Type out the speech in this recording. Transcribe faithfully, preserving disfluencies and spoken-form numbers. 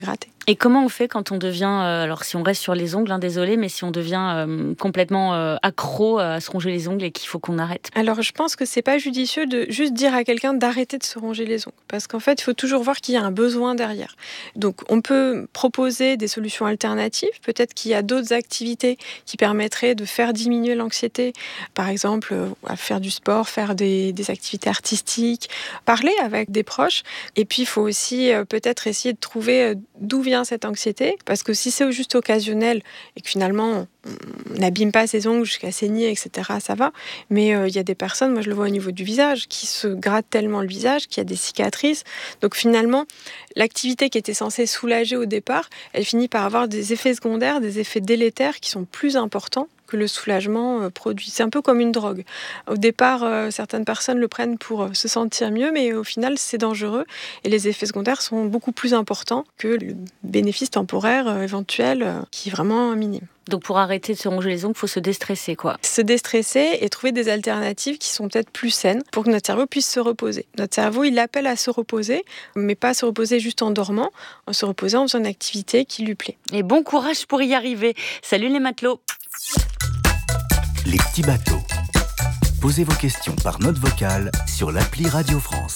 gratter. Et comment on fait quand on devient, euh, alors si on reste sur les ongles, hein, désolé, mais si on devient euh, complètement euh, accro à se ronger les ongles et qu'il faut qu'on arrête? Alors je pense que c'est pas judicieux de juste dire à quelqu'un d'arrêter de se ronger les ongles, parce qu'en fait il faut toujours voir qu'il y a un besoin derrière. Donc on peut proposer des solutions alternatives, peut-être qu'il y a d'autres activités qui permettraient de faire diminuer l'anxiété, par exemple euh, faire du sport, faire des, des activités artistiques, parler avec des proches, et puis il faut aussi euh, peut-être essayer de trouver euh, d'où vient cette anxiété, parce que si c'est juste occasionnel et que finalement on n'abîme pas ses ongles jusqu'à saigner, et cetera, ça va. Mais il euh, y a des personnes, moi je le vois au niveau du visage, qui se grattent tellement le visage qu'il y a des cicatrices. Donc finalement, l'activité qui était censée soulager au départ, elle finit par avoir des effets secondaires, des effets délétères qui sont plus importants que le soulagement euh, produit. C'est un peu comme une drogue. Au départ, euh, certaines personnes le prennent pour euh, se sentir mieux, mais au final, c'est dangereux. Et les effets secondaires sont beaucoup plus importants que le bénéfice temporaire euh, éventuel, euh, qui est vraiment minime. Donc pour arrêter de se ronger les ongles, il faut se déstresser, quoi. Se déstresser et trouver des alternatives qui sont peut-être plus saines pour que notre cerveau puisse se reposer. Notre cerveau, il appelle à se reposer, mais pas se reposer juste en dormant, en se reposant en faisant une activité qui lui plaît. Et bon courage pour y arriver. Salut les matelots. Les petits bateaux. Posez vos questions par note vocale sur l'appli Radio France.